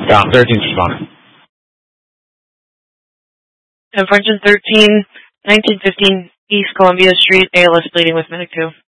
Yeah, 13's responding. Function 13, 1915 East Columbia Street, ALS bleeding with Medic 2.